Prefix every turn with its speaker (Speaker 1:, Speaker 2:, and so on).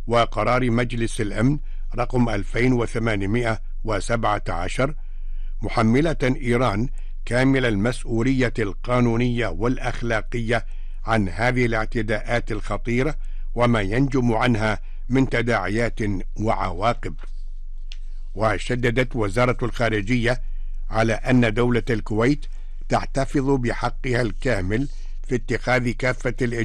Speaker 1: وقرار مجلس الأمن رقم 2817، محملة إيران كامل المسؤولية القانونية والأخلاقية عن هذه الاعتداءات الخطيرة وما ينجم عنها من تداعيات وعواقب. وشددت وزارة الخارجية على أن دولة الكويت تحتفظ بحقها الكامل في اتخاذ كافة الإجراءات